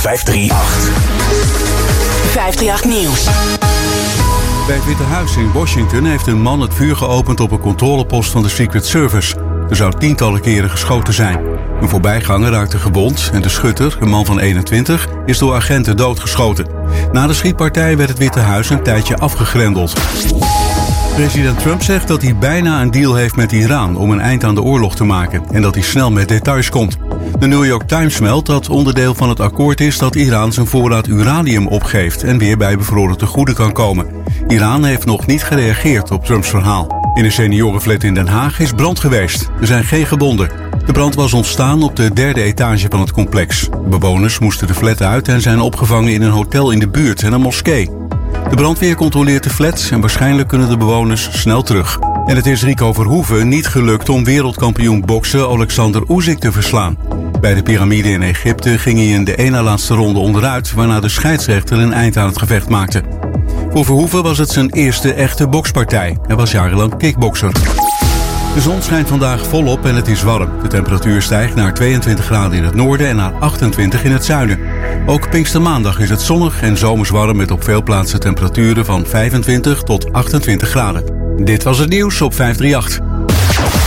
538. 538 Nieuws. Bij het Witte Huis in Washington heeft een man het vuur geopend op een controlepost van de Secret Service. Er zou tientallen keren geschoten zijn. Een voorbijganger raakte gewond en de schutter, een man van 21, is door agenten doodgeschoten. Na de schietpartij werd het Witte Huis een tijdje afgegrendeld. President Trump zegt dat hij bijna een deal heeft met Iran om een eind aan de oorlog te maken en dat hij snel met details komt. De New York Times meldt dat onderdeel van het akkoord is dat Iran zijn voorraad uranium opgeeft en weer bij bevroren tegoeden kan komen. Iran heeft nog niet gereageerd op Trumps verhaal. In een seniorenflat in Den Haag is brand geweest. Er zijn geen gewonden. De brand was ontstaan op de 3e etage van het complex. De bewoners moesten de flat uit en zijn opgevangen in een hotel in de buurt en een moskee. De brandweer controleert de flats en waarschijnlijk kunnen de bewoners snel terug. En het is Rico Verhoeven niet gelukt om wereldkampioen boksen Alexander Usyk te verslaan. Bij de piramide in Egypte ging hij in de één na laatste ronde onderuit, waarna de scheidsrechter een eind aan het gevecht maakte. Voor Verhoeven was het zijn eerste echte bokspartij. Hij was jarenlang kickbokser. De zon schijnt vandaag volop en het is warm. De temperatuur stijgt naar 22 graden in het noorden en naar 28 in het zuiden. Ook Pinkstermaandag is het zonnig en zomers warm met op veel plaatsen temperaturen van 25 tot 28 graden. Dit was het nieuws op 538.